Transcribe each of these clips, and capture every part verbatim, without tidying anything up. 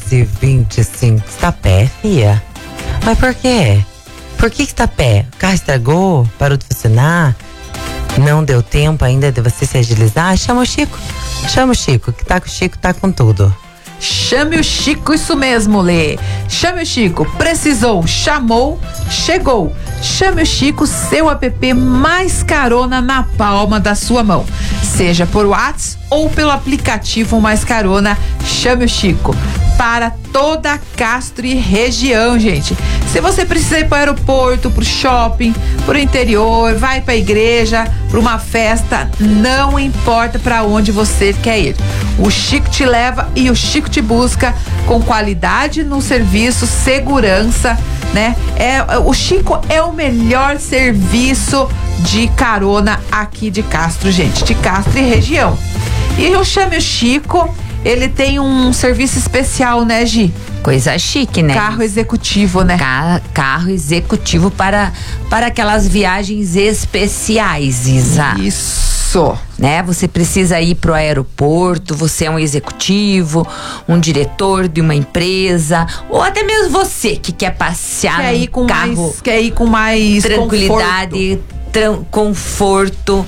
e vinte e cinco. Está a pé, fia? Mas por quê? Por que está a pé? O carro estragou? Parou de funcionar? Não deu tempo ainda de você se agilizar? Chama o Chico. Chama o Chico, que tá com o Chico, tá com tudo. Chame o Chico, isso mesmo, Lê. Chame o Chico. Precisou, chamou, chegou. Chame o Chico, seu app mais carona na palma da sua mão. Seja por WhatsApp ou pelo aplicativo Mais Carona, chame o Chico. Para toda Castro e região, gente. Se você precisa ir para o aeroporto, para o shopping, para o interior, vai para a igreja, para uma festa, não importa para onde você quer ir. O Chico te leva e o Chico te busca com qualidade no serviço, segurança, né? É, o Chico é o melhor serviço de carona aqui de Castro, gente, de Castro e região. E eu chamo o Chico, ele tem um serviço especial, né, Gi? Coisa chique, né? Carro executivo, né? Ca- carro executivo para, para aquelas viagens especiais, Isa. Isso. Né? Você precisa ir pro aeroporto, você é um executivo, um diretor de uma empresa, ou até mesmo você que quer passear Quer ir com carro, mais, quer ir com mais tranquilidade, tran- conforto.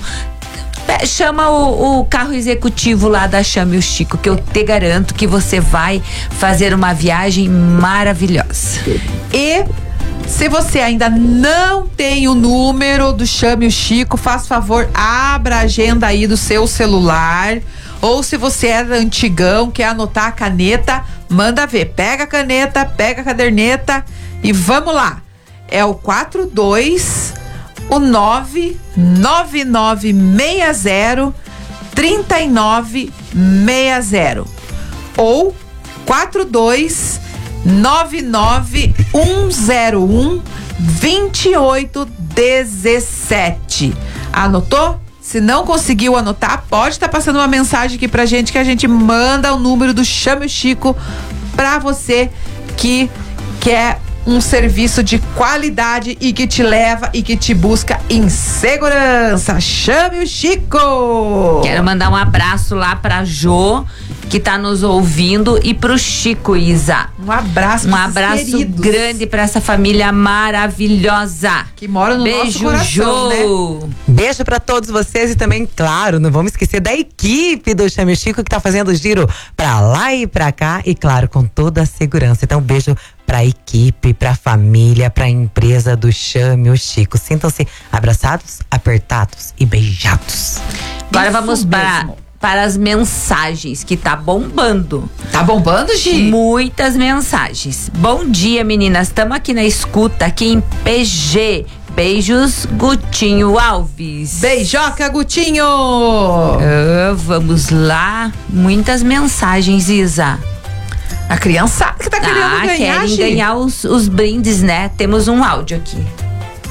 Chama o, o carro executivo lá da Chame o Chico, que eu te garanto que você vai fazer uma viagem maravilhosa. E se você ainda não tem o número do Chame o Chico, faz favor, abra a agenda aí do seu celular. Ou se você é antigão, quer anotar a caneta, manda ver. Pega a caneta, pega a caderneta e vamos lá. É o quatro dois o nove nove nove seis zero três nove seis zero ou quatro dois nove nove um zero um dois oito um sete. Anotou? Se não conseguiu anotar, pode estar tá passando uma mensagem aqui pra gente que a gente manda o número do Chame o Chico pra você que quer um serviço de qualidade e que te leva e que te busca em segurança. Chame o Chico! Quero mandar um abraço lá pra Jô, que tá nos ouvindo, e pro Chico, Isa. Um abraço, um abraço queridos. grande pra essa família maravilhosa que mora no Beijo, nosso coração, Jô. né? Beijo pra todos vocês e também, claro, não vamos esquecer da equipe do Chame o Chico, que tá fazendo o giro pra lá e pra cá e, claro, com toda a segurança. Então, beijo pra equipe, pra família, pra empresa do Chame o Chico. Sintam-se abraçados, apertados e beijados. Agora Isso vamos para, mesmo. para as mensagens, que tá bombando. Tá bombando, Gi? Muitas mensagens. Bom dia, meninas. Estamos aqui na escuta, aqui em P G. Beijos, Gutinho Alves. Beijoca, Gutinho! Ah, vamos lá. Muitas mensagens, Isa. A criançada que tá querendo Ah, ganhar, querem Gi. ganhar os, os brindes, né? Temos um áudio aqui.